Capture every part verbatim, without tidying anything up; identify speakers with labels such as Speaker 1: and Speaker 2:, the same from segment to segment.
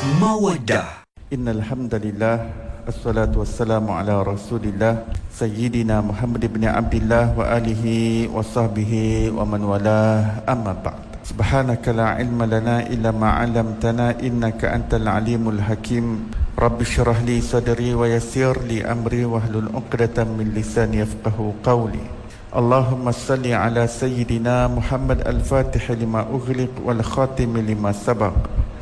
Speaker 1: Mawaddah.
Speaker 2: Innal hamdalillah wassalatu wassalamu ala Rasulillah Sayyidina Muhammad ibn Abdillah wa alihi wa sahbihi wa man walah, amma ba'd. Subhanaka la ilma lana illa ma 'allamtana innaka antal alimul hakim. Rabbi shrah li sadri wa yassir li amri wahlul 'uqdatam min lisani yafqahu qawli. Allahumma salli ala Sayyidina Muhammad al-Fatih lima ughliq wal khatim lima sabaq,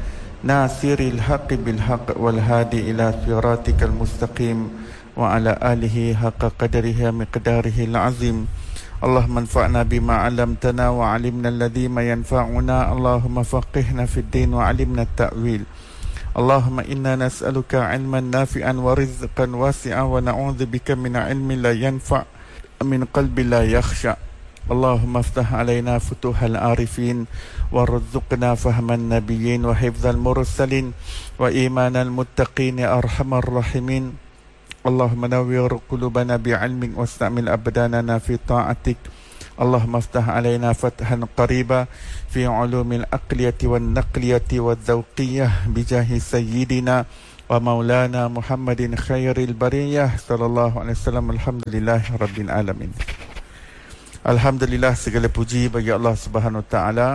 Speaker 2: nasiril haqqi bil haqq wal hadi ila siratikal mustaqim wa ala alihi haqqa qadarihi miqdarihi al-azim. Allahumma anfa'na bima 'allamtana wa 'allimna alladhi ma yanfa'una. Allahumma faqihna fid din wa 'allimna at-ta'wil. Allahumma inna nas'aluka 'ilman nafi'an wa rizqan wasi'an wa na'udzubika min 'ilmin la yanfa' min qalbi la yakhsha. Allahumma aftah alaina futuhal arifin warzuqna fahman nabiyyin wa hifdzal mursalin wa imanal muttaqin ya arhamar rahimin. Allahumma nawwir qulubana bi'ilmin wastamil abdanana fi ta'atik. Allahumma aftah alaina fathan qariba fi ulumil aqliyati wan naqliyati wal zawqiyah bijahi sayyidina wa maulana Muhammadin khairil bariyah sallallahu alaihi wasallam. Alhamdulillahi rabbil alamin. Alhamdulillah, segala puji bagi Allah Subhanahu wa taala.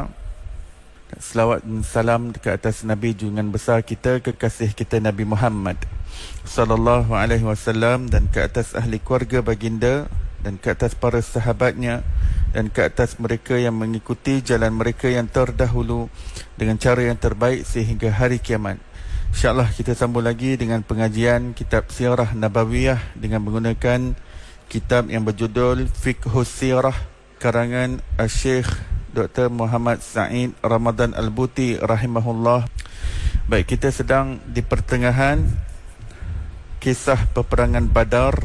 Speaker 2: Selawat dan salam ke atas Nabi junjungan besar kita, kekasih kita Nabi Muhammad sallallahu alaihi wasallam, dan ke atas ahli keluarga baginda, dan ke atas para sahabatnya, dan ke atas mereka yang mengikuti jalan mereka yang terdahulu dengan cara yang terbaik sehingga hari kiamat. InsyaAllah kita sambung lagi dengan pengajian kitab Sirah Nabawiyah dengan menggunakan kitab yang berjudul Fiqhus Sirah karangan Syekh Doktor Muhammad Sa'id Ramadan Al-Buti rahimahullah. Baik, kita sedang di pertengahan kisah peperangan Badar.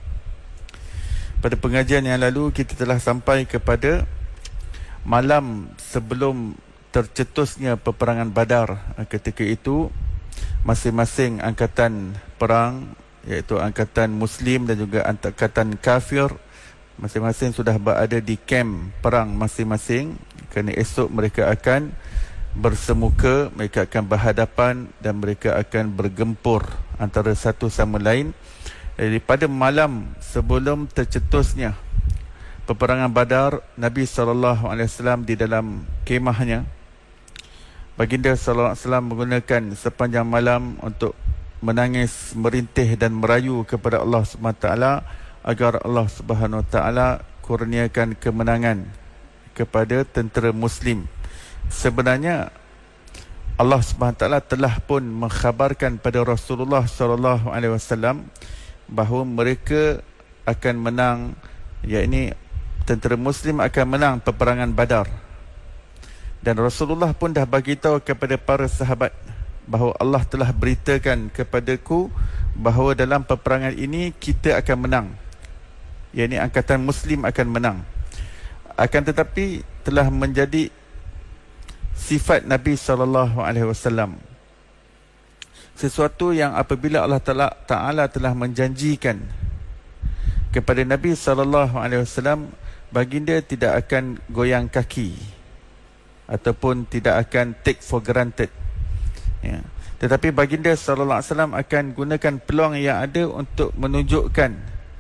Speaker 2: Pada pengajian yang lalu kita telah sampai kepada malam sebelum tercetusnya peperangan Badar. Ketika itu masing-masing angkatan perang, iaitu angkatan Muslim dan juga angkatan kafir, masing-masing sudah berada di kem perang masing-masing, kerana esok mereka akan bersemuka, mereka akan berhadapan dan mereka akan bergempur antara satu sama lain. Jadi pada malam sebelum tercetusnya peperangan Badar, Nabi sallallahu alaihi wasallam di dalam kemahnya, baginda sallallahu alaihi wasallam menggunakan sepanjang malam untuk menangis, merintih dan merayu kepada Allah Subhanahu wa taala agar Allah Subhanahu wa taala kurniakan kemenangan kepada tentera Muslim. Sebenarnya Allah Subhanahu wa taala telah pun mengkhabarkan pada Rasulullah sallallahu alaihi wasallam bahawa mereka akan menang, yakni tentera Muslim akan menang peperangan Badar. Dan Rasulullah pun dah bagi tahu kepada para sahabat bahawa Allah telah beritakan kepadaku bahawa dalam peperangan ini kita akan menang, yakni angkatan Muslim akan menang. Akan tetapi telah menjadi sifat Nabi sallallahu alaihi wasallam, sesuatu yang apabila Allah Ta'ala telah menjanjikan kepada Nabi sallallahu alaihi wasallam, baginda tidak akan goyang kaki ataupun tidak akan take for granted, ya. Tetapi baginda sallallahu alaihi wasallam akan gunakan peluang yang ada untuk menunjukkan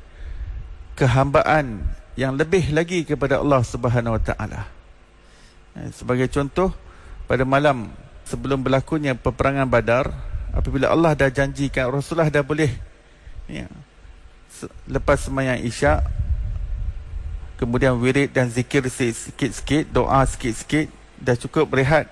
Speaker 2: kehambaan yang lebih lagi kepada Allah Subhanahu wa taala. Sebagai contoh, pada malam sebelum berlakunya peperangan Badar, apabila Allah dah janjikan, Rasulullah dah boleh, ya, lepas sembahyang Isyak, kemudian wirid dan zikir sikit-sikit, doa sikit-sikit, dah cukup rehat.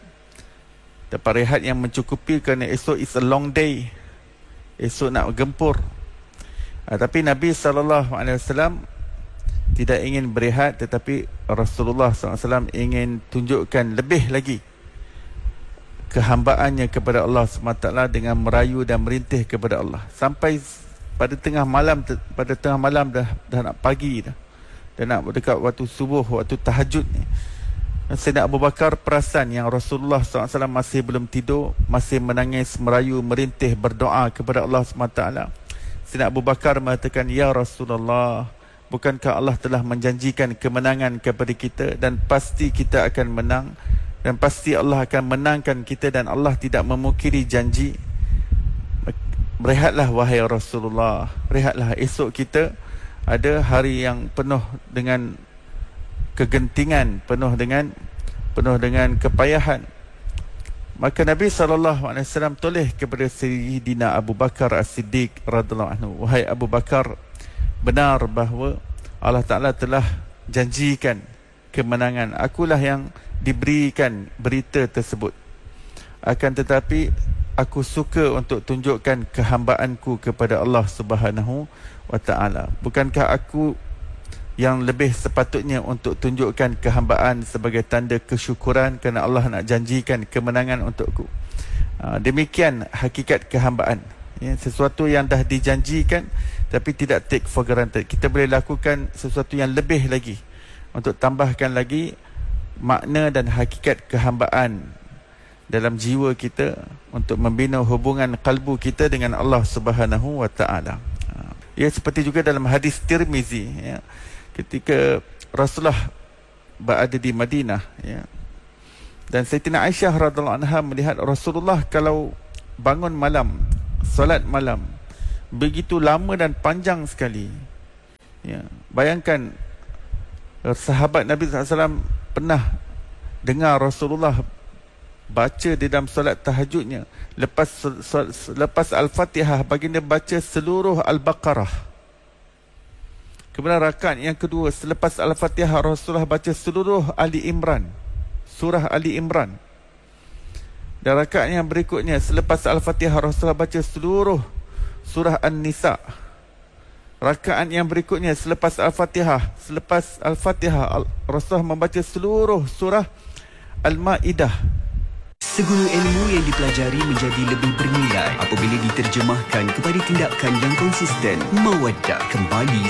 Speaker 2: Dapat rehat yang mencukupi kerana esok is a long day, esok nak gempur. Ha, tapi Nabi sallallahu alaihi wasallam tidak ingin berehat, tetapi Rasulullah sallallahu alaihi wasallam ingin tunjukkan lebih lagi kehambaannya kepada Allah subhanahu wa taala dengan merayu dan merintih kepada Allah. Sampai pada tengah malam, pada tengah malam dah, dah nak pagi dah, dah nak dekat waktu subuh, waktu tahajud ni, Sayyidina Abu Bakar perasan yang Rasulullah sallallahu alaihi wasallam masih belum tidur, masih menangis, merayu, merintih, berdoa kepada Allah subhanahu wa taala. Sayyidina Abu Bakar mengatakan, "Ya Rasulullah, bukankah Allah telah menjanjikan kemenangan kepada kita dan pasti kita akan menang?" dan pasti Allah akan menangkan kita, dan Allah tidak memungkiri janji. Berehatlah wahai Rasulullah, rehatlah. Esok kita ada hari yang penuh dengan kegentingan, penuh dengan penuh dengan kepayahan. Maka Nabi sallallahu alaihi wasallam toleh kepada Sayyidina Abu Bakar As-Siddiq radhiyallahu anhu, wahai Abu Bakar, benar bahawa Allah Ta'ala telah janjikan kemenangan. Akulah yang diberikan berita tersebut. Akan tetapi aku suka untuk tunjukkan kehambaanku kepada Allah Subhanahu wa Ta'ala. Bukankah aku yang lebih sepatutnya untuk tunjukkan kehambaan sebagai tanda kesyukuran kerana Allah nak janjikan kemenangan untukku. Ha, demikian hakikat kehambaan. Ya, sesuatu yang dah dijanjikan tapi tidak take for granted. Kita boleh lakukan sesuatu yang lebih lagi untuk tambahkan lagi makna dan hakikat kehambaan dalam jiwa kita, untuk membina hubungan kalbu kita dengan Allah Subhanahu wa Ta'ala. Ya, seperti juga dalam hadis Tirmizi, ya, ketika Rasulullah berada di Madinah, ya, dan Sayyidina Aisyah radhiyallahu anha melihat Rasulullah kalau bangun malam, solat malam, begitu lama dan panjang sekali. Ya, bayangkan sahabat Nabi sallallahu alaihi wasallam pernah dengar Rasulullah baca di dalam solat tahajudnya, lepas lepas Al-Fatihah baginda baca seluruh Al-Baqarah. Kemudian rakaat yang kedua selepas Al-Fatihah Rasulullah baca seluruh Ali Imran, surah Ali Imran. Dan rakaat yang berikutnya selepas Al-Fatihah Rasulullah baca seluruh surah An-Nisa. Rakaat yang berikutnya selepas Al-Fatihah, selepas Al-Fatihah Rasulullah membaca seluruh surah Al-Maidah.
Speaker 1: Segala ilmu yang dipelajari menjadi lebih bernilai apabila diterjemahkan kepada tindakan yang konsisten. Mawaddah kembali